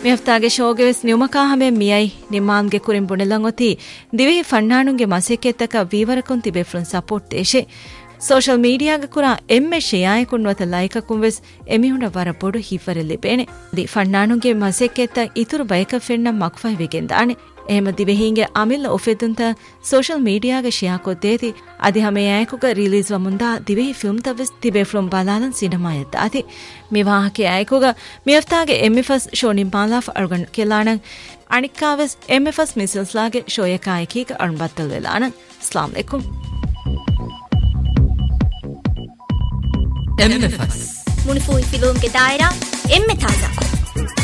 ಮಿಹಫ್ತಾಗೆ ಶೋಗೆವೆಸ್ ನಿಯಮಕಾಹಮೆ ಮಿಯೈ ನಿಮ್ಮಾನ್ಗೆ ಕುರಿಂ ಬುಣೆಲಂಗೊತಿ ದಿವೆಹಿ ಫಣ್ಣಾಣುಂಗೆ ಮಸೆಕೆತ್ತಕ ವೀವರಕೊಂ ತಿಬೆ ಫ್ರನ್ support ದೇಶೆ social ಮೀಡಿಯಾಗ ಕುರ ಎಮ್ಮೆ ಶೆಯಾಯಕುನ್ ವತ ಲೈಕಕುಂ ವೆಸ್ ಎಮಿಹುಂಡ ವರ ಬೊಡು ಹಿಫರೆಲ್ಲಿ ಬೇಣೆ the ಫಣ್ಣಾಣುಂಗೆ ಮಸೆಕೆತ್ತ ಇತುರು ಬಯಕ ಫೆಣ್ಣ ಮಕ್ಫೈ ವೆಗೆಂದಾಣೆ එහෙම දිවෙහින්ගේ අමිල්ල ඔෆෙදුන්ත සෝෂල් මීඩියාගේ ෂෙයා කොත්තේති අධි හැම යෑකුක රිලීස් වමුන්දා දිවෙහි ෆිල්ම් තවස් තිබේ ෆ්‍රොම් බලාලන් සිනමා යත් අති මිවාහකේ යෑකුක මියෆ්තාගේ එම්එෆස් ෂෝනින් පාලාෆ් අර්ගන් කෙලාණන් අනික්කාවස් එම්එෆස් මිසල්ස්ලාගේ ෂෝයකායකීක අර්බත්තල් වෙලාණන් අස්ලාම් අලයිකුම් එම්එෆස් මුනිෆුයි ෆිල්ම්ගේ දායරා එම්එ තාසා